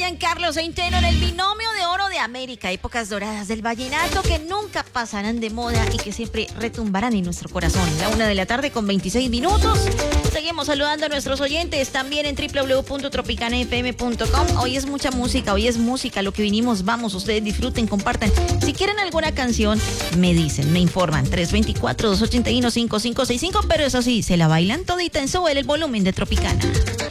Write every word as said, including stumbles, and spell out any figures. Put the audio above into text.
Giancarlo Centeno en el binomio de oro de América, épocas doradas del vallenato que nunca pasarán de moda y que siempre retumbarán en nuestro corazón. La una de la tarde con veintiséis minutos. Seguimos saludando a nuestros oyentes también en doble u doble u doble u punto tropicana f m punto com. Hoy es mucha música, hoy es música, lo que vinimos, vamos, ustedes disfruten, compartan. Si quieren alguna canción, me dicen, me informan, tres dos cuatro, dos ocho uno, cinco cinco seis cinco, pero eso sí, se la bailan todita en Sube el volumen de Tropicana.